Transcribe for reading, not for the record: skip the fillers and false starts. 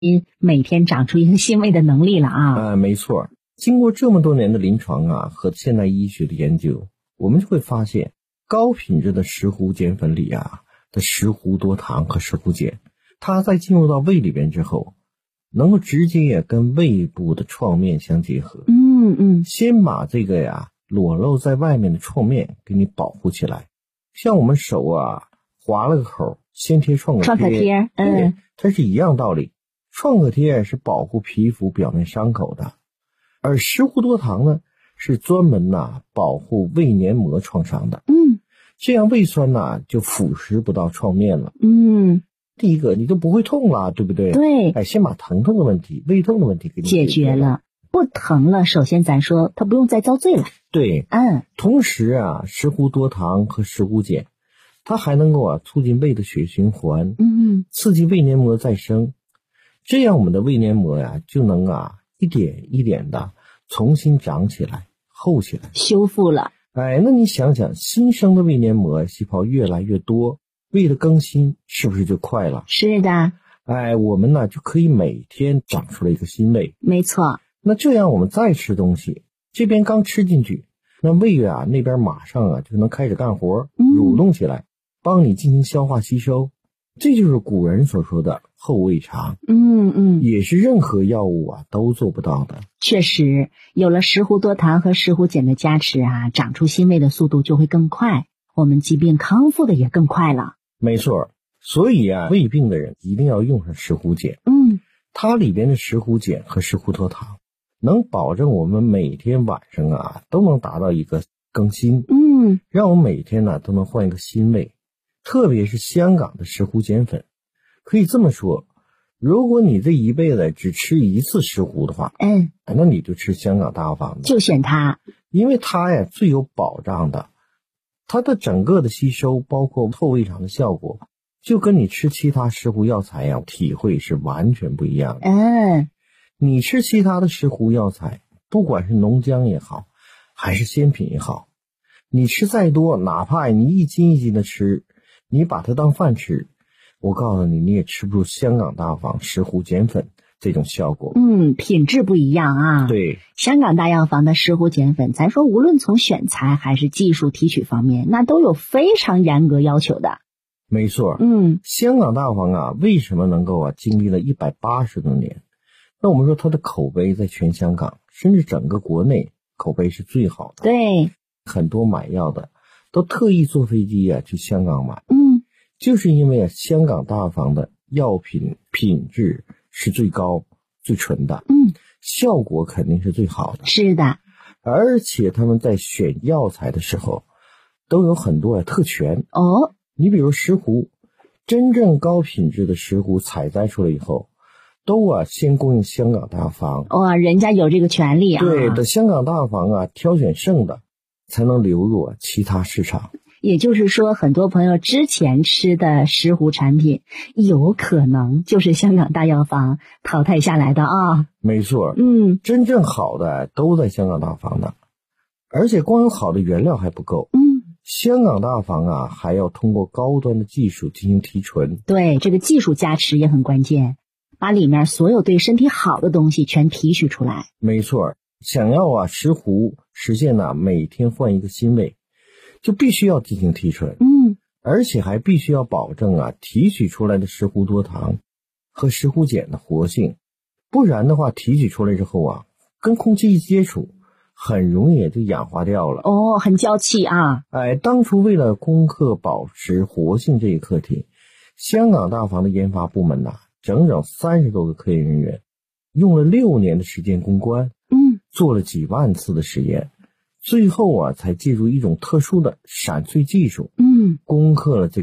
每天长出一个新胃的能力了啊。 没错。经过这么多年的临床和现代医学的研究，我们就会发现高品质的石斛碱粉里的石斛多糖和石斛碱，它在进入到胃里边之后，能够直接跟胃部的创面相结合。先把这个裸露在外面的创面给你保护起来。像我们手划了个口，先贴创可贴，它是一样道理。创可贴是保护皮肤表面伤口的，而石斛多糖呢是专门保护胃黏膜创伤的。这样胃酸就腐蚀不到创面了。第一个你都不会痛了，对不对？ 对。 先把疼痛的问题、胃痛的问题给你解决了，不疼了。首先咱说它不用再遭罪了。 对。同时石斛多糖和石斛碱，它还能够促进胃的血液循环，刺激胃黏膜再生，这样我们的胃黏膜就能一点一点的重新长起来、厚起来、 修复了。 那你想想，新生的胃黏膜细胞越来越多，胃的更新是不是就快了？ 是的。 我们就可以每天长出来一个新胃。 没错。 那这样我们再吃东西，这边刚吃进去，那胃那边马上就能开始干活，蠕动起来，帮你进行消化吸收。这就是古人所说的后胃肠。也是任何药物都做不到的。 确实，有了石斛多糖和石斛碱的加持长出新胃的速度就会更快，我们疾病康复的也更快了。 没错。所以胃病的人一定要用上石斛碱。它里边的石斛碱和石斛多糖能保证我们每天晚上都能达到一个更新，让我们每天都能换一个新胃。特别是香港的石斛碱粉，可以这么说，如果你这一辈子只吃一次石斛的话，那你就吃香港大药房的， 就选它， 因为它最有保障的，它的整个的吸收，包括后胃肠的效果，就跟你吃其他石斛药材体会是完全不一样的。你吃其他的石斛药材，不管是浓浆也好，还是鲜品也好，你吃再多，哪怕你一斤一斤的吃，你把它当饭吃，我告诉你，你也吃不出香港大药房石斛碱粉这种效果。 品质不一样对。 香港大药房的石斛碱粉，咱说无论从选材还是技术提取方面，那都有非常严格要求的。 没错。香港大药房为什么能够经历了180多年？那我们说它的口碑在全香港甚至整个国内口碑是最好的。 对。 很多买药的都特意坐飞机去香港买。就是因为香港大药房的药品品质是最高最纯的，效果肯定是最好的。 是的。 而且他们在选药材的时候都有很多特权。你比如石斛，真正高品质的石斛采摘出来以后，都先供应香港大药房。 人家有这个权利对的，香港大药房挑选剩的才能流入其他市场。 也就是说，很多朋友之前吃的石斛产品，有可能就是香港大药房淘汰下来的没错。真正好的都在香港大药房的，而且光有好的原料还不够。香港大药房还要通过高端的技术进行提纯。 对，这个技术加持也很关键，把里面所有对身体好的东西全提取出来。 没错。想要石斛实现每天换一个新胃，就必须要进行提纯。而且还必须要保证提取出来的石斛多糖和石斛碱的活性，不然的话提取出来之后跟空气一接触，很容易也就氧化掉了。 很娇气当初为了攻克保持活性这一课题，香港大药房的研发部门整整30多个科研人员用了6年的时间攻关，做了几万次的实验，最后才借助一种特殊的闪萃技术，攻克了这个